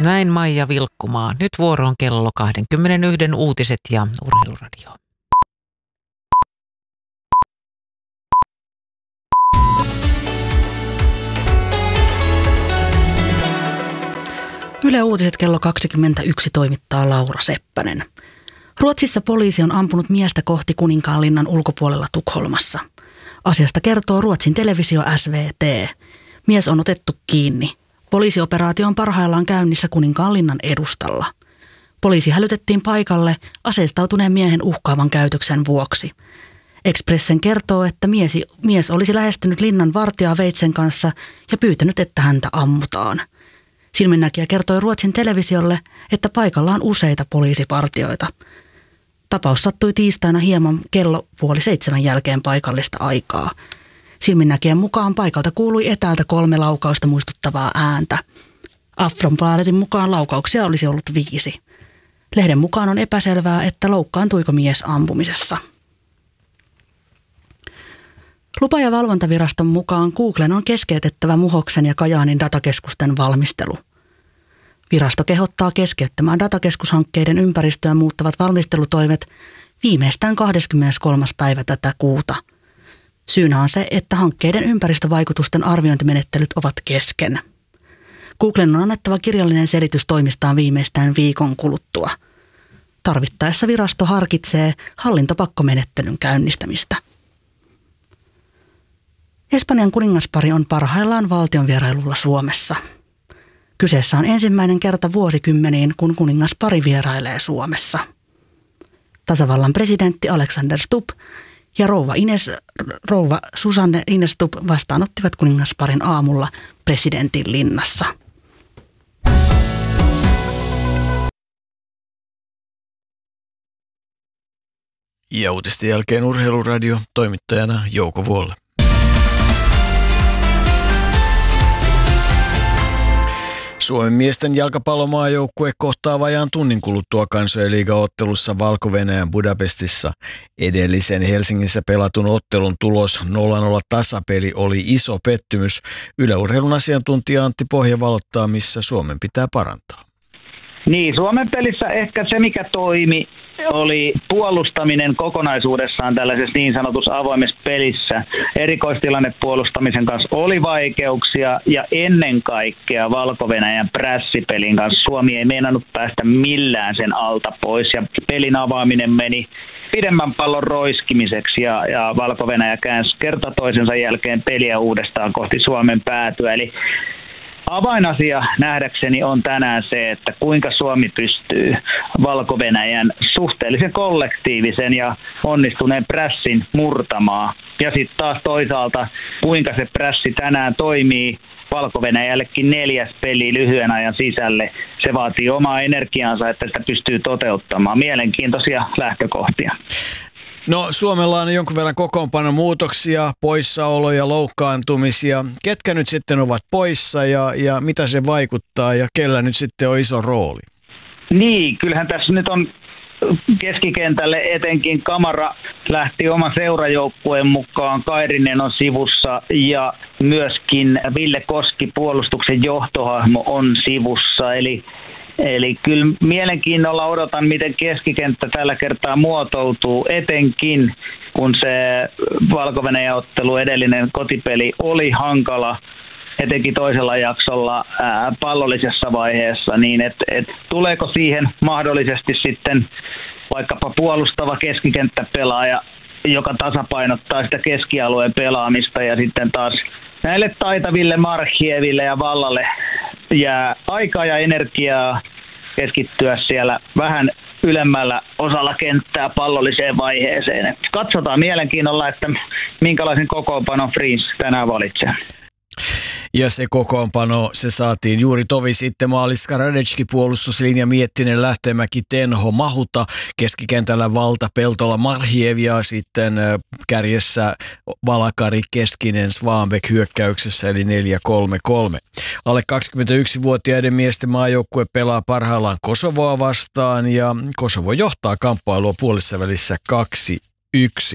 Näin Maija Vilkkumaa. Nyt vuoro on kello 21 uutiset ja urheiluradio. Yle Uutiset kello 21 toimittaa Laura Seppänen. Ruotsissa poliisi on ampunut miestä kohti Kuninkaanlinnan ulkopuolella Tukholmassa. Asiasta kertoo Ruotsin televisio SVT. Mies on otettu kiinni. Poliisioperaatio on parhaillaan käynnissä Kuninkaanlinnan edustalla. Poliisi hälytettiin paikalle aseistautuneen miehen uhkaavan käytöksen vuoksi. Expressen kertoo, että mies olisi lähestynyt linnan vartijaa veitsen kanssa ja pyytänyt, että häntä ammutaan. Silminnäkijä kertoi Ruotsin televisiolle, että paikalla on useita poliisipartioita. Tapaus sattui tiistaina hieman kello 6:30 jälkeen paikallista aikaa. Silminnäkijän mukaan paikalta kuului etäältä 3 laukausta muistuttavaa ääntä. Aftonbladetin mukaan laukauksia olisi ollut 5. Lehden mukaan on epäselvää, että loukkaantuiko mies ampumisessa. Lupa- ja valvontaviraston mukaan Googlen on keskeytettävä Muhoksen ja Kajaanin datakeskusten valmistelu. Virasto kehottaa keskeyttämään datakeskushankkeiden ympäristöä muuttavat valmistelutoimet viimeistään 23. päivä tätä kuuta. Syynä on se, että hankkeiden ympäristövaikutusten arviointimenettelyt ovat kesken. Googlen on annettava kirjallinen selitys toimistaan viimeistään viikon kuluttua. Tarvittaessa virasto harkitsee hallintopakkomenettelyn käynnistämistä. Espanjan kuningaspari on parhaillaan valtionvierailulla Suomessa. Kyseessä on ensimmäinen kerta vuosikymmeniin, kun kuningaspari vierailee Suomessa. Tasavallan presidentti Alexander Stubb ja rouva Susanne Ines Stubb vastaanottivat kuningasparin aamulla presidentin linnassa. Ja uutisten jälkeen urheiluradio, toimittajana Jouko Vuolle. Suomen miesten jalkapallomaajoukkue kohtaa vajaan tunnin kuluttua kansojen liigaottelussa Valko-Venäjän Budapestissa. Edellisen Helsingissä pelatun ottelun tulos 0-0 tasapeli oli iso pettymys. Yle Urheilun asiantuntija Antti Pohja valottaa, missä Suomen pitää parantaa. Niin, Suomen pelissä ehkä se, mikä toimi, oli puolustaminen kokonaisuudessaan tällaisessa niin sanotussa avoimessa pelissä. Erikoistilanne puolustamisen kanssa oli vaikeuksia ja ennen kaikkea Valko-Venäjän prässipelin kanssa Suomi ei meinannut päästä millään sen alta pois ja pelin avaaminen meni pidemmän pallon roiskimiseksi ja Valko-Venäjä käänsi kerta toisensa jälkeen peliä uudestaan kohti Suomen päätyä. Eli avainasia nähdäkseni on tänään se, että kuinka Suomi pystyy Valko-Venäjän suhteellisen kollektiivisen ja onnistuneen prässin murtamaan. Ja sitten taas toisaalta, kuinka se prässi tänään toimii Valko-Venäjällekin 4. peli lyhyen ajan sisälle. Se vaatii omaa energiaansa, että sitä pystyy toteuttamaan. Mielenkiintoisia lähtökohtia. No, Suomella on jonkun verran kokoonpanon muutoksia, poissaoloja, loukkaantumisia. Ketkä nyt sitten ovat poissa ja mitä se vaikuttaa ja kellä nyt sitten on iso rooli? Niin, kyllähän tässä nyt on keskikentälle etenkin Kamara lähti oman seurajoukkueen mukaan. Kairinen on sivussa ja myöskin Ville Koski, puolustuksen johtohahmo, on sivussa. Eli kyllä mielenkiinnolla odotan, miten keskikenttä tällä kertaa muotoutuu, etenkin kun se Valko-Venäjän ottelu edellinen kotipeli oli hankala, etenkin toisella jaksolla pallollisessa vaiheessa, niin että tuleeko siihen mahdollisesti sitten vaikkapa puolustava keskikenttäpelaaja, joka tasapainottaa sitä keskialueen pelaamista ja sitten taas näille taitaville Marchieville ja Vallalle jää aikaa ja energiaa keskittyä siellä vähän ylemmällä osalla kenttää pallolliseen vaiheeseen. Et katsotaan mielenkiinnolla, että minkälaisen kokoonpanon Friis tänään valitsee. Ja se kokoonpano, se saatiin juuri tovi sitten Maaliska Radecki, puolustuslinja Miettinen, Lähtemäki, Tenho, Mahuta, keskikentällä Valta, Peltola, Marhiev ja sitten kärjessä Valakari, Keskinen, Svanbeck hyökkäyksessä eli 4-3-3. Alle 21-vuotiaiden miesten maajoukkue pelaa parhaillaan Kosovoa vastaan ja Kosovo johtaa kamppailua puolessa välissä 2-1.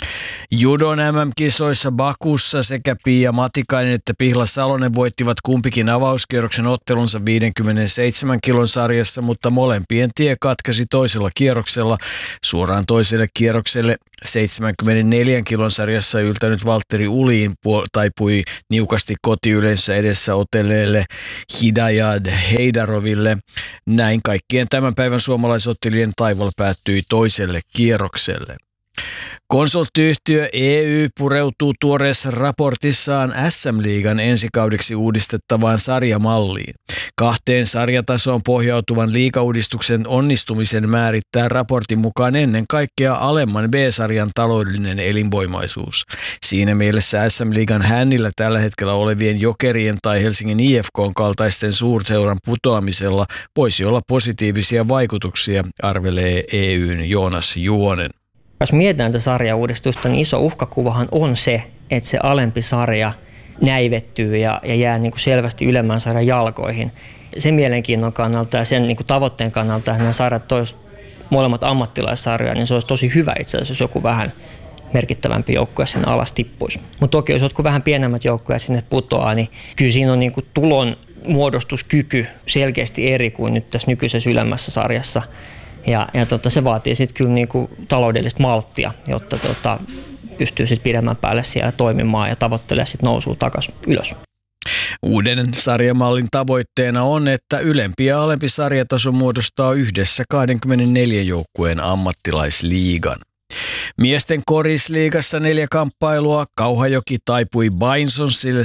Judon MM-kisoissa Bakussa sekä Pia Matikainen että Pihla Salonen voittivat kumpikin avauskierroksen ottelunsa 57 kilon sarjassa, mutta molempien tie katkesi toisella kierroksella. Suoraan toiselle kierrokselle 74 kilon sarjassa yltänyt Valtteri Uliin taipui niukasti kotiyleensä edessä otelleelle Hidayat Heidaroville. Näin kaikkien tämän päivän suomalaisottelujen taival päättyi toiselle kierrokselle. Konsulttiyhtiö EY pureutuu tuoreessa raportissaan SM-liigan ensikaudeksi uudistettavaan sarjamalliin. 2 sarjatasoon pohjautuvan liigauudistuksen onnistumisen määrittää raportin mukaan ennen kaikkea alemman B-sarjan taloudellinen elinvoimaisuus. Siinä mielessä SM-liigan hännillä tällä hetkellä olevien Jokerien tai Helsingin IFK:n kaltaisten suurseuran putoamisella voisi olla positiivisia vaikutuksia, arvelee EY:n Joonas Juonen. Jos mietitään tätä sarjauudistusta, niin iso uhkakuvahan on se, että se alempi sarja näivettyy ja jää niin kuin selvästi ylemmän sarjan jalkoihin. Sen mielenkiinnon kannalta ja sen niin kuin tavoitteen kannalta, että nämä sarjat tois molemmat ammattilaissarjoja, niin se olisi tosi hyvä itse asiassa, jos joku vähän merkittävämpi joukkue sinne alas tippuisi. Mutta toki jos jotkut vähän pienemmät joukkueet sinne putoaa, niin kyllä siinä on niin kuin tulon muodostuskyky selkeästi eri kuin nyt tässä nykyisessä ylemmässä sarjassa. Ja se vaatii sitten kyllä niinku taloudellista malttia, jotta pystyy sitten pidemmän päälle siellä toimimaan ja tavoittelee sitten nousua takaisin ylös. Uuden sarjamallin tavoitteena on, että ylempi ja alempi sarjataso muodostaa yhdessä 24 joukkueen ammattilaisliigan. Miesten korisliigassa 4 kamppailua. Kauhajoki taipui Bainsonsille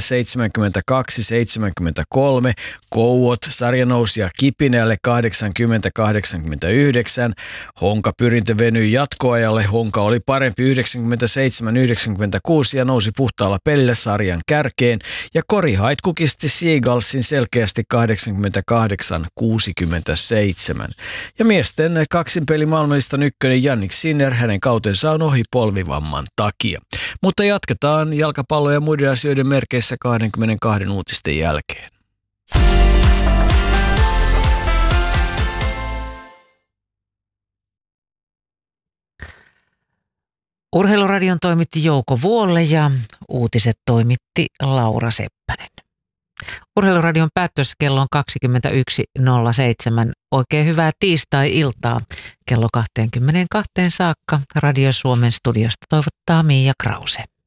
72-73. Kouot sarjanousija Kipinälle 80-89. Honka pyrintö venyi jatkoajalle. Honka oli parempi 97-96 ja nousi puhtaalla pelillä sarjan kärkeen. Ja Korihait kukisti Seagullsin selkeästi 88-67. Ja miesten kaksinpeli maailmanlistan ykkönen Jannik Sinner, hänen kautensa on ohi polvivamman takia. Mutta jatketaan jalkapallo- ja muiden asioiden merkeissä 22 uutisten jälkeen. Urheiluradion toimitti Jouko Vuolle ja uutiset toimitti Laura Seppänen. Urheiluradion päättyessä kello on 21.07. Oikein hyvää tiistai-iltaa. Kello 22 saakka Radio Suomen studiosta toivottaa Miia Krause.